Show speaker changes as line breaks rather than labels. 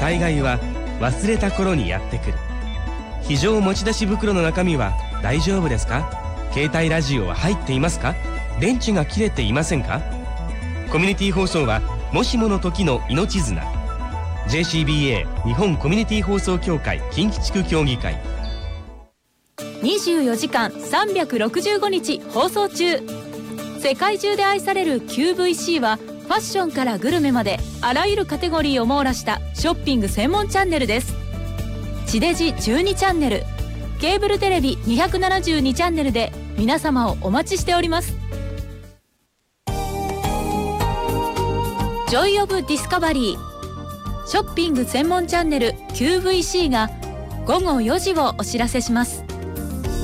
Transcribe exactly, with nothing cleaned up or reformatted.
災害は忘れた頃にやってくる。非常持ち出し袋の中身は大丈夫ですか？携帯ラジオは入っていますか？電池が切れていませんか？コミュニティ放送はもしもの時の命綱。 ジェーシービーエー 日本コミュニティ放送協会近畿地区協議会。
にじゅうよじかんさんびゃくろくじゅうごにち放送中。世界中で愛される キューブイシー はファッションからグルメまであらゆるカテゴリーを網羅したショッピング専門チャンネルです。地デジじゅうにチャンネル、ケーブルテレビにひゃくななじゅうにチャンネルで皆様をお待ちしております。ジョイオブディスカバリー、ショッピング専門チャンネル キューブイシー がごごよじをお知らせします。